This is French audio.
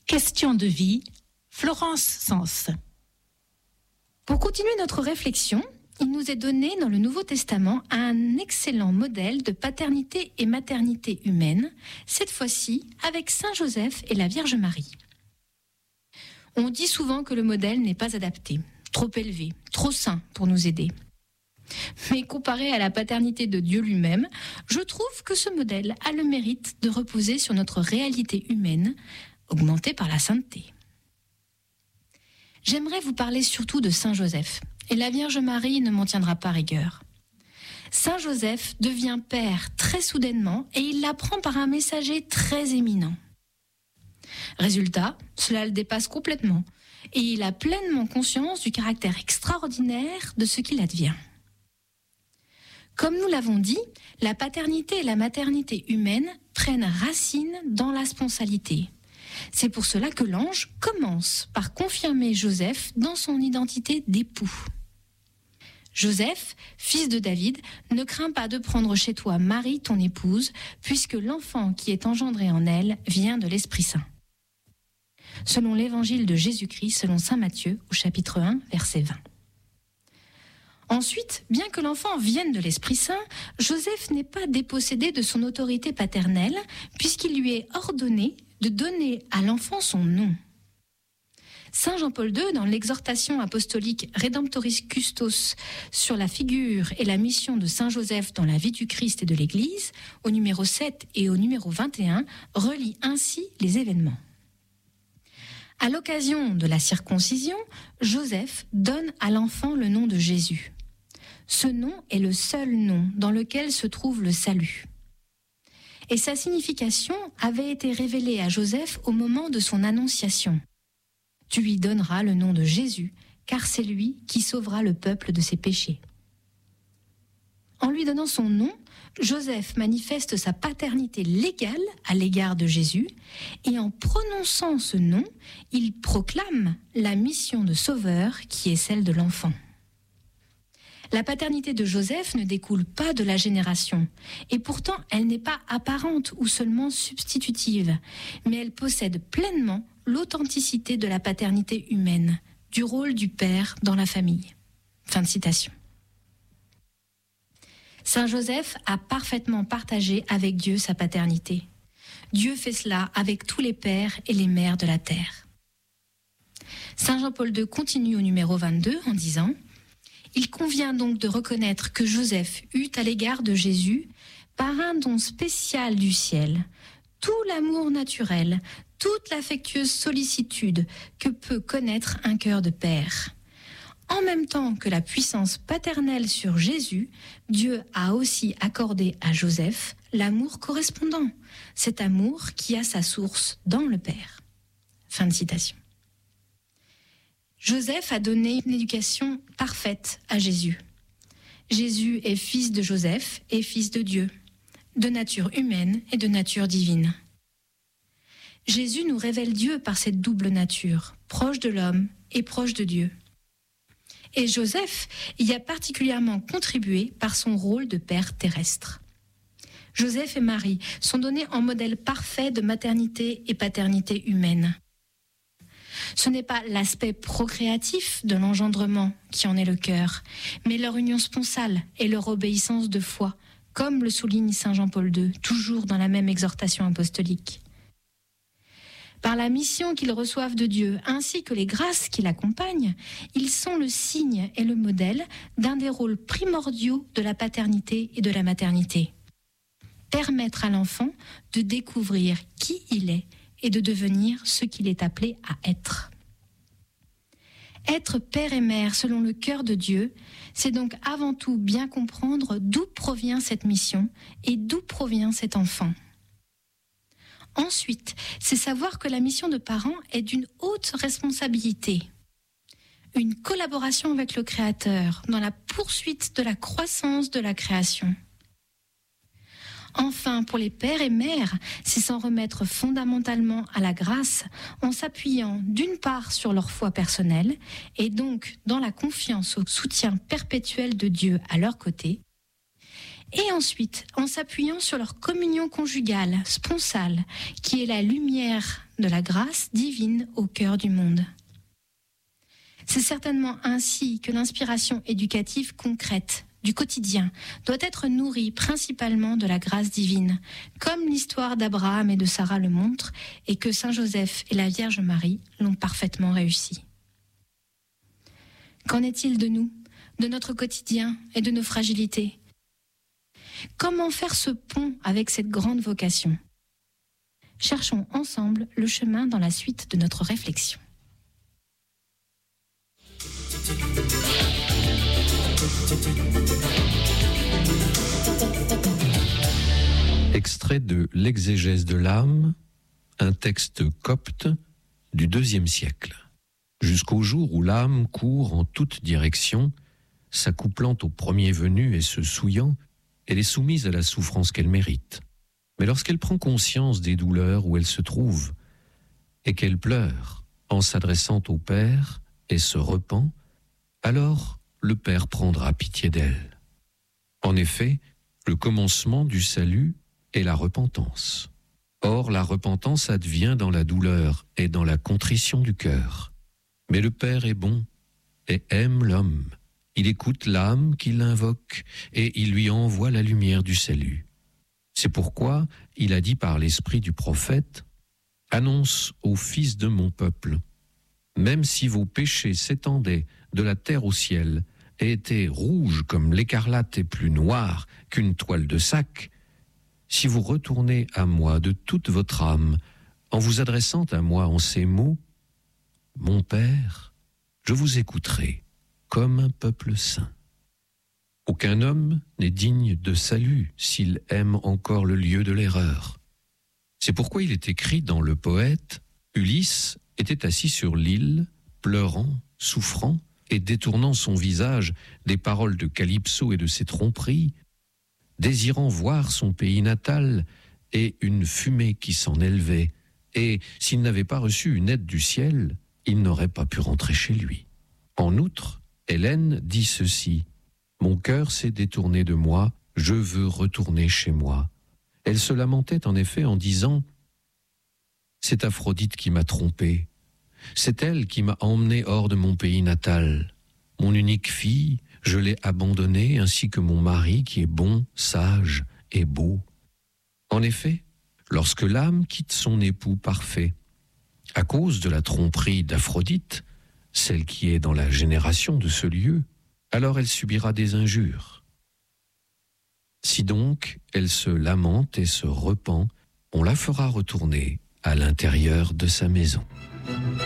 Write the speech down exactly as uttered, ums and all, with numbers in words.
Question de vie, Florence Sens. Pour continuer notre réflexion, il nous est donné dans le Nouveau Testament un excellent modèle de paternité et maternité humaine, cette fois-ci avec Saint Joseph et la Vierge Marie. On dit souvent que le modèle n'est pas adapté, trop élevé, trop saint pour nous aider. Mais comparé à la paternité de Dieu lui-même, je trouve que ce modèle a le mérite de reposer sur notre réalité humaine, augmentée par la sainteté. J'aimerais vous parler surtout de Saint Joseph, et la Vierge Marie ne m'en tiendra pas rigueur. Saint Joseph devient père très soudainement et il l'apprend par un messager très éminent. Résultat, cela le dépasse complètement, et il a pleinement conscience du caractère extraordinaire de ce qu'il advient. Comme nous l'avons dit, la paternité et la maternité humaine prennent racine dans la sponsalité. C'est pour cela que l'ange commence par confirmer Joseph dans son identité d'époux. Joseph, fils de David, ne crains pas de prendre chez toi Marie, ton épouse, puisque l'enfant qui est engendré en elle vient de l'Esprit Saint. Selon l'évangile de Jésus-Christ, selon saint Matthieu, au chapitre un, verset vingt. Ensuite, bien que l'enfant vienne de l'Esprit Saint, Joseph n'est pas dépossédé de son autorité paternelle, puisqu'il lui est ordonné de donner à l'enfant son nom. Saint Jean-Paul deux, dans l'exhortation apostolique Redemptoris Custos sur la figure et la mission de Saint Joseph dans la vie du Christ et de l'Église, au numéro sept et au numéro vingt et un, relie ainsi les événements. À l'occasion de la circoncision, Joseph donne à l'enfant le nom de Jésus. Ce nom est le seul nom dans lequel se trouve le salut. Et sa signification avait été révélée à Joseph au moment de son annonciation. Tu lui donneras le nom de Jésus, car c'est lui qui sauvera le peuple de ses péchés. En lui donnant son nom, Joseph manifeste sa paternité légale à l'égard de Jésus, et en prononçant ce nom, il proclame la mission de sauveur qui est celle de l'enfant. La paternité de Joseph ne découle pas de la génération, et pourtant elle n'est pas apparente ou seulement substitutive, mais elle possède pleinement l'authenticité de la paternité humaine, du rôle du père dans la famille. Fin de citation. Saint Joseph a parfaitement partagé avec Dieu sa paternité. Dieu fait cela avec tous les pères et les mères de la terre. Saint Jean-Paul deux continue au numéro vingt-deux en disant « Il convient donc de reconnaître que Joseph eut à l'égard de Jésus, par un don spécial du ciel, tout l'amour naturel, toute l'affectueuse sollicitude que peut connaître un cœur de père. En même temps que la puissance paternelle sur Jésus, Dieu a aussi accordé à Joseph l'amour correspondant, cet amour qui a sa source dans le Père. » Fin de citation. Joseph a donné une éducation parfaite à Jésus. Jésus est fils de Joseph et fils de Dieu, de nature humaine et de nature divine. Jésus nous révèle Dieu par cette double nature, proche de l'homme et proche de Dieu. Et Joseph y a particulièrement contribué par son rôle de père terrestre. Joseph et Marie sont donnés en modèle parfait de maternité et paternité humaine. Ce n'est pas l'aspect procréatif de l'engendrement qui en est le cœur, mais leur union sponsale et leur obéissance de foi, comme le souligne Saint Jean-Paul deux, toujours dans la même exhortation apostolique. Par la mission qu'ils reçoivent de Dieu, ainsi que les grâces qui l'accompagnent, ils sont le signe et le modèle d'un des rôles primordiaux de la paternité et de la maternité. Permettre à l'enfant de découvrir qui il est et de devenir ce qu'il est appelé à être. Être père et mère selon le cœur de Dieu, c'est donc avant tout bien comprendre d'où provient cette mission et d'où provient cet enfant. Ensuite, c'est savoir que la mission de parent est d'une haute responsabilité. Une collaboration avec le Créateur dans la poursuite de la croissance de la création. Enfin, pour les pères et mères, c'est s'en remettre fondamentalement à la grâce en s'appuyant d'une part sur leur foi personnelle et donc dans la confiance au soutien perpétuel de Dieu à leur côté, Et ensuite, en s'appuyant sur leur communion conjugale, sponsale, qui est la lumière de la grâce divine au cœur du monde. C'est certainement ainsi que l'inspiration éducative concrète du quotidien doit être nourrie principalement de la grâce divine, comme l'histoire d'Abraham et de Sarah le montre, et que Saint Joseph et la Vierge Marie l'ont parfaitement réussi. Qu'en est-il de nous, de notre quotidien et de nos fragilités ? Comment faire ce pont avec cette grande vocation ? Cherchons ensemble le chemin dans la suite de notre réflexion. Extrait de l'Exégèse de l'âme, un texte copte du deuxième siècle. Jusqu'au jour où l'âme court en toutes directions, s'accouplant au premier venu et se souillant, elle est soumise à la souffrance qu'elle mérite. Mais lorsqu'elle prend conscience des douleurs où elle se trouve, et qu'elle pleure en s'adressant au Père et se repent, alors le Père prendra pitié d'elle. En effet, le commencement du salut est la repentance. Or, la repentance advient dans la douleur et dans la contrition du cœur. Mais le Père est bon et aime l'homme. Il écoute l'âme qui l'invoque et il lui envoie la lumière du salut. C'est pourquoi il a dit par l'esprit du prophète « Annonce aux fils de mon peuple, même si vos péchés s'étendaient de la terre au ciel et étaient rouges comme l'écarlate et plus noirs qu'une toile de sac, si vous retournez à moi de toute votre âme en vous adressant à moi en ces mots, mon Père, je vous écouterai comme un peuple saint. Aucun homme n'est digne de salut s'il aime encore le lieu de l'erreur. C'est pourquoi il est écrit dans le poète, Ulysse était assis sur l'île, pleurant, souffrant et détournant son visage des paroles de Calypso et de ses tromperies, désirant voir son pays natal et une fumée qui s'en élevait, et s'il n'avait pas reçu une aide du ciel, il n'aurait pas pu rentrer chez lui. En outre, Hélène dit ceci, « Mon cœur s'est détourné de moi, je veux retourner chez moi. » Elle se lamentait en effet en disant, « C'est Aphrodite qui m'a trompé, c'est elle qui m'a emmené hors de mon pays natal. Mon unique fille, je l'ai abandonnée, ainsi que mon mari qui est bon, sage et beau. » En effet, lorsque l'âme quitte son époux parfait, à cause de la tromperie d'Aphrodite, celle qui est dans la génération de ce lieu, alors elle subira des injures. Si donc elle se lamente et se repent, on la fera retourner à l'intérieur de sa maison.